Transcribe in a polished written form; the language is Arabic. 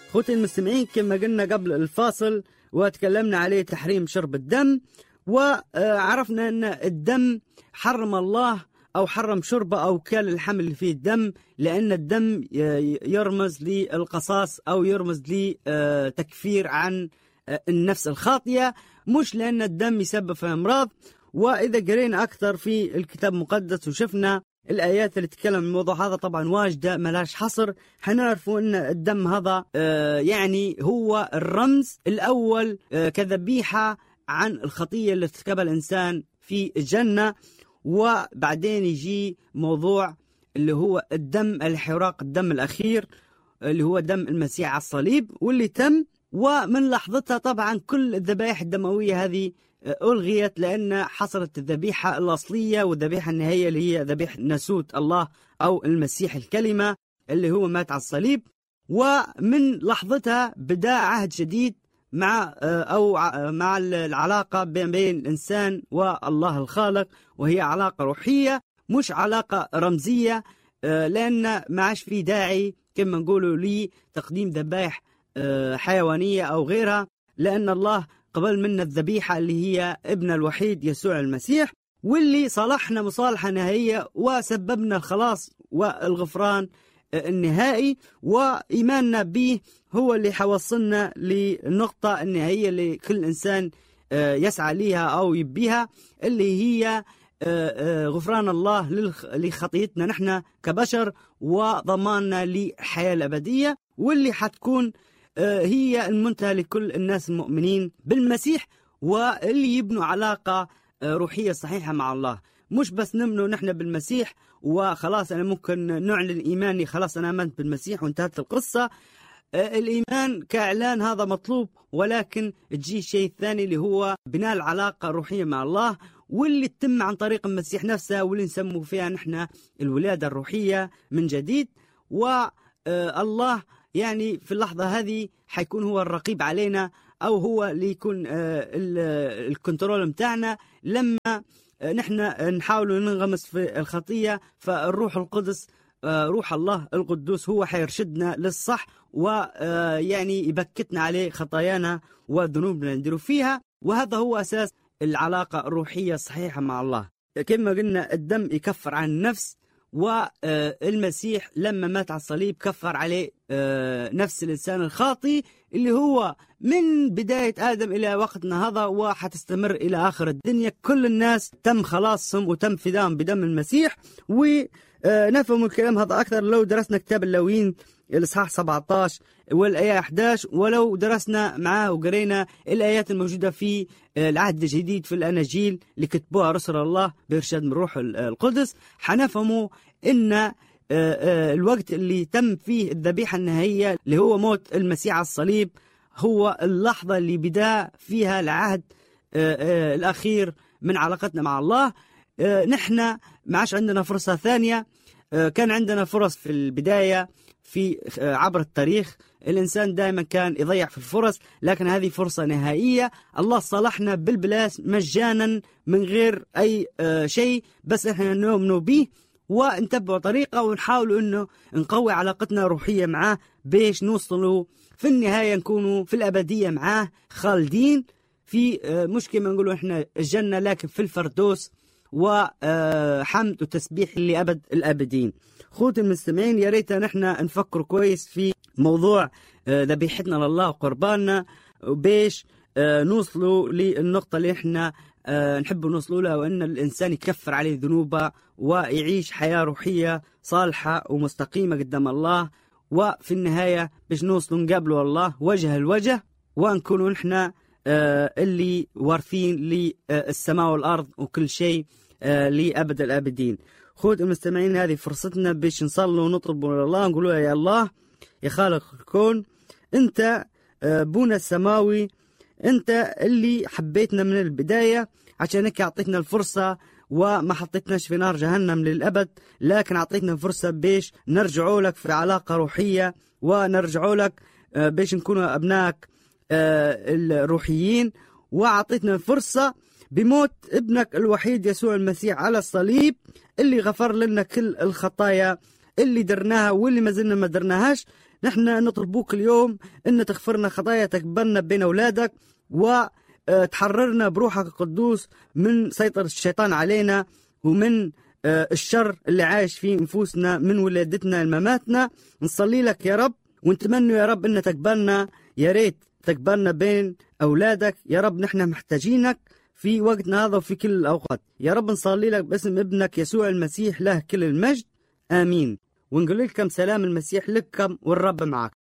خوتي المستمعين، كما قلنا قبل الفاصل وتكلمنا عليه تحريم شرب الدم، وعرفنا أن الدم حرم الله أو حرم شربه أو كال الحمل اللي فيه الدم، لأن الدم يرمز للقصاص أو يرمز لتكفير عن النفس الخاطئة، مش لأن الدم يسبب في أمراض. وإذا قرينا أكثر في الكتاب المقدس وشفنا الآيات اللي تتكلم عن الموضوع هذا طبعا واجدة ملاش حصر، حنعرفوا أن الدم هذا يعني هو الرمز الأول كذبيحة عن الخطية اللي ارتكبها الإنسان في الجنة. وبعدين يجي موضوع اللي هو الدم، الحراق، الدم الأخير اللي هو دم المسيح على الصليب واللي تم. ومن لحظتها طبعا كل الذبائح الدموية هذه ألغيت، لأن حصلت الذبيحة الأصلية والذبيحة النهائية اللي هي ذبيحة ناسوت الله أو المسيح الكلمة اللي هو مات على الصليب. ومن لحظتها بدأ عهد جديد مع العلاقة بين الإنسان والله الخالق، وهي علاقة روحية مش علاقة رمزية، لأن ما عادش في داعي كما نقولوا لتقديم ذبائح حيوانية أو غيرها، لأن الله قبل منا الذبيحة اللي هي ابن الوحيد يسوع المسيح، واللي صالحنا مصالحة نهائية وسببنا الخلاص والغفران النهائي. وإيماننا به هو اللي حوصلنا للنقطة النهائية اللي كل إنسان يسعى ليها أو يبيها، اللي هي غفران الله لخطيتنا نحن كبشر وضماننا للحياة الأبدية، واللي حتكون هي المنتهى لكل الناس المؤمنين بالمسيح، واللي يبنوا علاقة روحية صحيحة مع الله. مش بس نمنوا نحن بالمسيح وخلاص أنا ممكن نعلن إيماني خلاص أنا آمنت بالمسيح وانتهت القصة. الإيمان كإعلان هذا مطلوب، ولكن تجي الشيء الثاني اللي هو بناء العلاقة الروحية مع الله، واللي تتم عن طريق المسيح نفسه، واللي نسموا فيها نحن الولادة الروحية من جديد. والله يعني في اللحظة هذه حيكون هو الرقيب علينا، أو هو اللي يكون الكنترول متاعنا لما نحن نحاول ننغمس في الخطية. فالروح القدس روح الله القدوس هو حيرشدنا للصح، ويعني يبكتنا عليه خطايانا وذنوبنا نديروا فيها. وهذا هو أساس العلاقة الروحية الصحيحة مع الله. كما قلنا الدم يكفر عن النفس، والمسيح لما مات على الصليب كفر عليه نفس الإنسان الخاطئ اللي هو من بداية آدم إلى وقتنا هذا وحتستمر إلى آخر الدنيا. كل الناس تم خلاصهم وتم فداهم بدم المسيح. ونفهم الكلام هذا أكثر لو درسنا كتاب اللاويين الإصحاح 17 والآية 11، ولو درسنا معاه وقرينا الآيات الموجودة في العهد الجديد في الأناجيل اللي كتبوها رسل الله بإرشاد من روح القدس، حنفهموا إن الوقت اللي تم فيه الذبيحة النهائية اللي هو موت المسيح على الصليب هو اللحظة اللي بدأ فيها العهد الأخير من علاقتنا مع الله. نحن ما عادش عندنا فرصة ثانية. كان عندنا فرص في البداية في عبر التاريخ، الإنسان دائما كان يضيع في الفرص، لكن هذه فرصة نهائية. الله صالحنا بالبلاش مجانا من غير أي شيء، بس إحنا نؤمن به ونتبع طريقة ونحاول إنه نقوي علاقتنا الروحية معاه بيش نوصلوا في النهاية نكونوا في الأبدية معاه خالدين في مش كما نقولوا إحنا الجنة، لكن في الفردوس وحمد وتسبيح لأبد الأبدين. خوتي المستمعين، يا ريت نحن نفكر كويس في موضوع ذبيحتنا لله وقرباننا بيش نوصلوا للنقطة اللي احنا نحب نوصلوا لها، وأن الإنسان يكفر عليه ذنوبه ويعيش حياة روحية صالحة ومستقيمة قدام الله. وفي النهاية باش نوصلوا نقابلوا الله وجه الوجه، ونكونوا نحن اللي وارثين للسماء والأرض وكل شيء لأبد الآبدين. خوت المستمعين، هذه فرصتنا باش نصلوا ونطلب من الله، نقولوا يا الله يا خالق الكون، أنت بونا السماوي، أنت اللي حبيتنا من البداية عشانك أعطيتنا الفرصة وما حطيتناش في نار جهنم للأبد، لكن أعطيتنا فرصة باش نرجعوا لك في علاقة روحية ونرجعوا لك باش نكونوا أبنائك الروحيين. وأعطيتنا فرصة بموت ابنك الوحيد يسوع المسيح على الصليب اللي غفر لنا كل الخطايا اللي درناها واللي ما زلنا ما درناهاش. نحن نطلبوك اليوم أن تغفرنا خطايا، تقبلنا بين أولادك، وتحررنا بروحك القدوس من سيطرة الشيطان علينا، ومن الشر اللي عايش في نفوسنا من ولادتنا لمماتنا. نصلي لك يا رب، ونتمنى يا رب أن تقبلنا، يا ريت تقبلنا بين أولادك يا رب. نحن محتاجينك في وقتنا هذا وفي كل الأوقات يا رب. نصلي لك باسم ابنك يسوع المسيح له كل المجد، آمين. ونقول لكم سلام المسيح لكم، والرب معك.